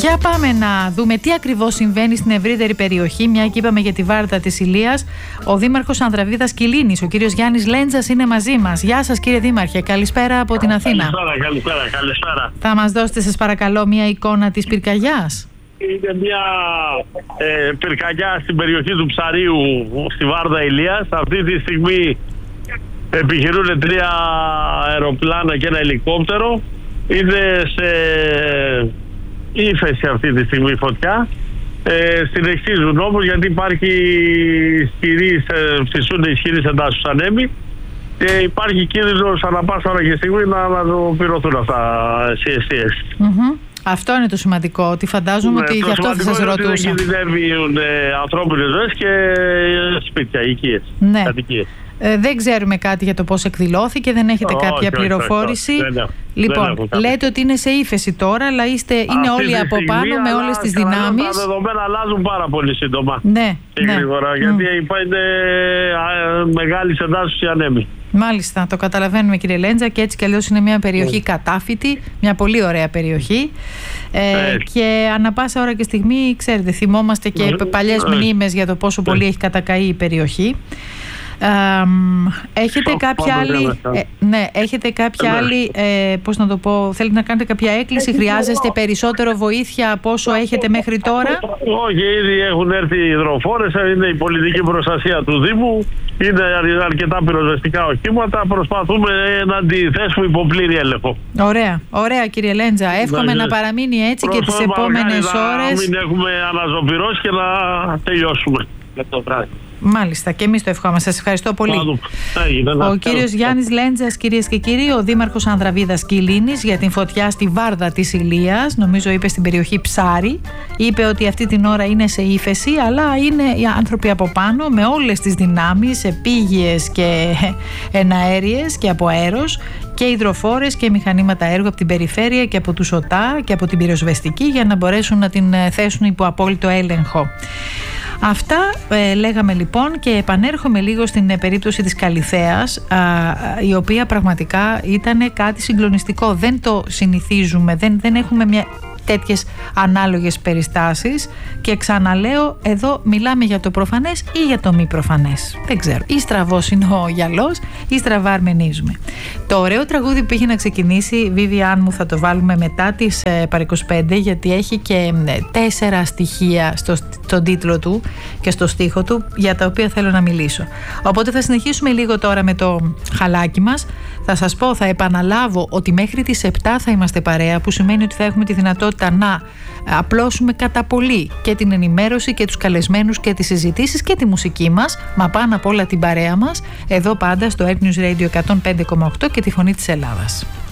Για πάμε να δούμε τι ακριβώς συμβαίνει στην ευρύτερη περιοχή, μια και είπαμε για τη Βάρδα της Ηλίας. Ο Δήμαρχος Ανδραβίδας Κιλίνης, ο κύριος Γιάννης Λέντζας, είναι μαζί μας. Γεια σας κύριε Δήμαρχε, καλησπέρα από την Αθήνα. Καλησπέρα. Θα μας δώσετε σας παρακαλώ μια εικόνα της πυρκαγιάς? Είναι μια πυρκαγιά στην περιοχή του Ψαρίου στη Βάρδα Ηλίας. Αυτή τη στιγμή επιχειρούν 3 αεροπλάνα και ένα ελικόπτερο. Είναι σε ύφεση αυτή τη στιγμή η φωτιά. Συνεχίζουν όμως γιατί υπάρχει φυσούνται ισχυρείς εντάσεις ανέμοι και υπάρχει κίνδυνος ανά πάσα ώρα και στιγμή να αναπληρωθούν αυτά οι αιστείες. Αυτό είναι το σημαντικό, ότι φαντάζομαι ότι γι' αυτό θα σας ρωτούσα. Δεν κινδυνεύουν ανθρώπινες ζωές και σπίτια, οικίες, κατοικίες. Δεν ξέρουμε κάτι για το πώς εκδηλώθηκε, δεν έχετε κάποια πληροφόρηση. Λοιπόν, λέτε ότι είναι σε ύφεση τώρα, αλλά είναι όλοι από πάνω με όλες τις δυνάμεις. Τα δεδομένα αλλάζουν πάρα πολύ σύντομα. Ναι. Γρήγορα, γιατί είναι μεγάλης εντάσσεως οι ανέμοι. Μάλιστα, το καταλαβαίνουμε κύριε Λέντζα, και έτσι κι αλλιώς είναι μια περιοχή κατάφυτη, μια πολύ ωραία περιοχή και ανά πάσα ώρα και στιγμή, ξέρετε, θυμόμαστε και παλιές μνήμες για το πόσο πολύ έχει κατακαεί η περιοχή. Έχετε κάποια άλλη, έχετε κάποια άλλη, πώς να το πω, θέλετε να κάνετε κάποια έκκληση, χρειάζεστε περισσότερο βοήθεια από όσο έχετε μέχρι τώρα? Όχι, ήδη έχουν έρθει οι υδροφόρες, είναι η πολιτική προστασία του Δήμου, είναι αρκετά πυροσβεστικά οχήματα, προσπαθούμε να αντιθέσουμε υπό πλήρη έλεγχο. Ωραία κύριε Λέντζα, εύχομαι να παραμείνει έτσι και τις επόμενες ώρες. Να μην έχουμε αναζωπυρώσει και να τελειώσουμε το βράδυ. Μάλιστα, και εμείς το ευχόμαστε. Σας ευχαριστώ πολύ. Ο κύριος Γιάννης Λέντζας, κυρίες και κύριοι, ο Δήμαρχος Ανδραβίδας Κιλίνης, για την φωτιά στη Βάρδα της Ηλίας, νομίζω είπε στην περιοχή Ψάρι, είπε ότι αυτή την ώρα είναι σε ύφεση, αλλά είναι οι άνθρωποι από πάνω με όλες τις δυνάμεις, επίγειες και εναέριες και από αέρος, και υδροφόρες και μηχανήματα έργου από την περιφέρεια και από τους ΟΤΑ και από την πυροσβεστική, για να μπορέσουν να την θέσουν υπό απόλυτο έλεγχο. Αυτά λέγαμε λοιπόν, και επανέρχομαι λίγο στην περίπτωση της Καλιθέας, η οποία πραγματικά ήταν κάτι συγκλονιστικό. Δεν το συνηθίζουμε, δεν έχουμε τέτοιες ανάλογες περιστάσεις, και ξαναλέω, εδώ μιλάμε για το προφανές ή για το μη προφανές, δεν ξέρω, ή στραβός είναι ο γυαλός ή στραβά αρμενίζουμε. Το ωραίο τραγούδι που είχε να ξεκινήσει, Βίβιάν μου, θα το βάλουμε μετά τις παρ'25, γιατί έχει και 4 στοιχεία στον τίτλο του και στο στίχο του, για τα οποία θέλω να μιλήσω. Οπότε θα συνεχίσουμε λίγο τώρα με το χαλάκι μας. Θα σας πω, θα επαναλάβω ότι μέχρι τις 7 θα είμαστε παρέα, που σημαίνει ότι θα έχουμε τη δυνατότητα να απλώσουμε κατά πολύ και την ενημέρωση και τους καλεσμένους και τις συζητήσεις και τη μουσική μας, μα πάνω απ' όλα την παρέα μας, εδώ πάντα στο Earth News Radio 105,8 και τη Φωνή της Ελλάδας.